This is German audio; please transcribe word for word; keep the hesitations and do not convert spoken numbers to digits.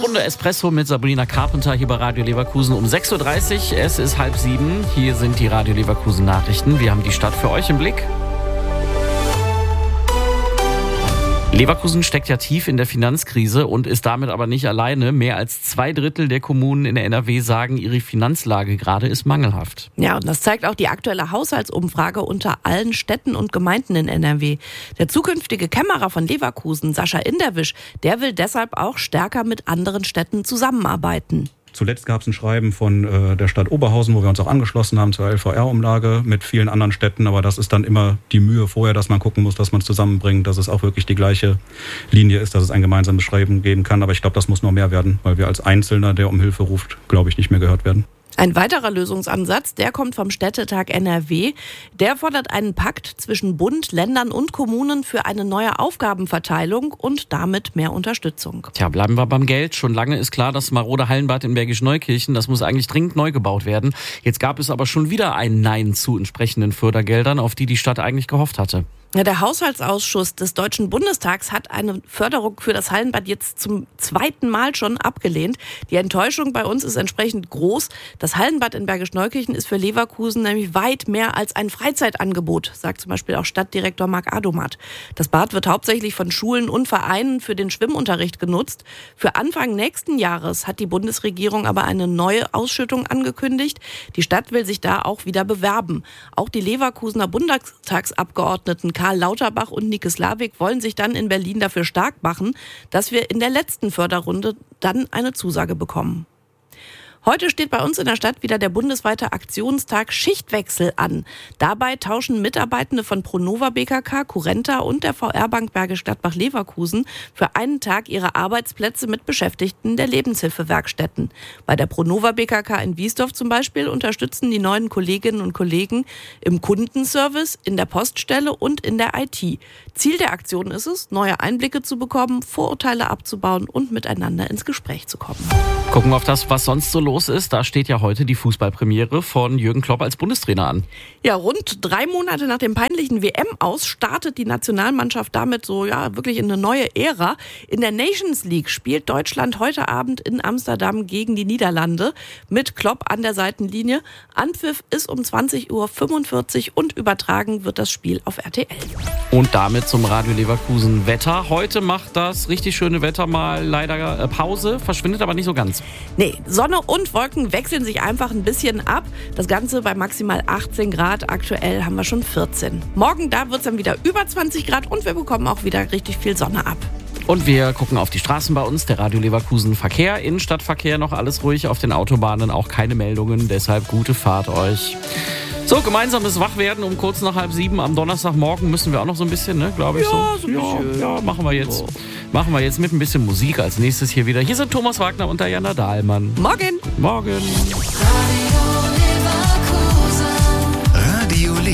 Stunde Espresso mit Sabrina Carpenter hier bei Radio Leverkusen um sechs Uhr dreißig. Es ist halb sieben. Hier sind die Radio Leverkusen Nachrichten. Wir haben die Stadt für euch im Blick. Leverkusen steckt ja tief in der Finanzkrise und ist damit aber nicht alleine. Mehr als zwei Drittel der Kommunen in der N R W sagen, ihre Finanzlage gerade ist mangelhaft. Ja, und das zeigt auch die aktuelle Haushaltsumfrage unter allen Städten und Gemeinden in N R W. Der zukünftige Kämmerer von Leverkusen, Sascha Inderwisch, der will deshalb auch stärker mit anderen Städten zusammenarbeiten. Zuletzt gab es ein Schreiben von äh, der Stadt Oberhausen, wo wir uns auch angeschlossen haben zur L V R-Umlage mit vielen anderen Städten. Aber das ist dann immer die Mühe vorher, dass man gucken muss, dass man es zusammenbringt, dass es auch wirklich die gleiche Linie ist, dass es ein gemeinsames Schreiben geben kann. Aber ich glaube, das muss noch mehr werden, weil wir als Einzelner, der um Hilfe ruft, glaube ich, nicht mehr gehört werden. Ein weiterer Lösungsansatz, der kommt vom Städtetag N R W. Der fordert einen Pakt zwischen Bund, Ländern und Kommunen für eine neue Aufgabenverteilung und damit mehr Unterstützung. Tja, bleiben wir beim Geld. Schon lange ist klar, das marode Hallenbad in Bergisch Neukirchen, das muss eigentlich dringend neu gebaut werden. Jetzt gab es aber schon wieder ein Nein zu entsprechenden Fördergeldern, auf die die Stadt eigentlich gehofft hatte. Ja, der Haushaltsausschuss des Deutschen Bundestags hat eine Förderung für das Hallenbad jetzt zum zweiten Mal schon abgelehnt. Die Enttäuschung bei uns ist entsprechend groß. Das Hallenbad in Bergisch Neukirchen ist für Leverkusen nämlich weit mehr als ein Freizeitangebot, sagt zum Beispiel auch Stadtdirektor Marc Adomat. Das Bad wird hauptsächlich von Schulen und Vereinen für den Schwimmunterricht genutzt. Für Anfang nächsten Jahres hat die Bundesregierung aber eine neue Ausschüttung angekündigt. Die Stadt will sich da auch wieder bewerben. Auch die Leverkusener Bundestagsabgeordneten Karl Lauterbach und Nike Slavik wollen sich dann in Berlin dafür stark machen, dass wir in der letzten Förderrunde dann eine Zusage bekommen. Heute steht bei uns in der Stadt wieder der bundesweite Aktionstag Schichtwechsel an. Dabei tauschen Mitarbeitende von Pronova B K K, Currenta und der V R-Bank Bergisch Gladbach-Leverkusen für einen Tag ihre Arbeitsplätze mit Beschäftigten der Lebenshilfewerkstätten. Bei der Pronova B K K in Wiesdorf zum Beispiel unterstützen die neuen Kolleginnen und Kollegen im Kundenservice, in der Poststelle und in der I T. Ziel der Aktion ist es, neue Einblicke zu bekommen, Vorurteile abzubauen und miteinander ins Gespräch zu kommen. Gucken wir auf das, was sonst so los ist. Da steht ja heute die Fußballpremiere von Jürgen Klopp als Bundestrainer an. Ja, rund drei Monate nach dem peinlichen W M-Aus startet die Nationalmannschaft damit so ja wirklich in eine neue Ära. In der Nations League spielt Deutschland heute Abend in Amsterdam gegen die Niederlande mit Klopp an der Seitenlinie. Anpfiff ist um zwanzig Uhr fünfundvierzig und übertragen wird das Spiel auf R T L. Und damit zum Radio Leverkusen Wetter. Heute macht das richtig schöne Wetter mal leider Pause, verschwindet aber nicht so ganz. Nee, Sonne und Wolken wechseln sich einfach ein bisschen ab. Das Ganze bei maximal achtzehn Grad. Aktuell haben wir schon vierzehn. Morgen, da wird es dann wieder über zwanzig Grad und wir bekommen auch wieder richtig viel Sonne ab. Und wir gucken auf die Straßen bei uns, der Radio Leverkusen Verkehr, Innenstadtverkehr, noch alles ruhig, auf den Autobahnen auch keine Meldungen, deshalb gute Fahrt euch. So, gemeinsames Wachwerden um kurz nach halb sieben am Donnerstagmorgen müssen wir auch noch so ein bisschen, ne, glaube ich ja, so. so ein bisschen. Ja, ja, machen wir jetzt. Machen wir jetzt mit ein bisschen Musik als nächstes hier wieder. Hier sind Thomas Wagner und Diana Dahlmann. Morgen. Morgen.